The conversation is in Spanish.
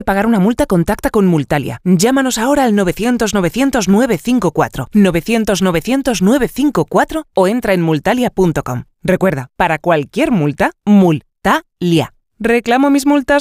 Pagar una multa, contacta con Multalia. Llámanos ahora al 900-900-954, 900-900-954 o entra en multalia.com. Recuerda, para cualquier multa, Multalia. Reclamo mis multas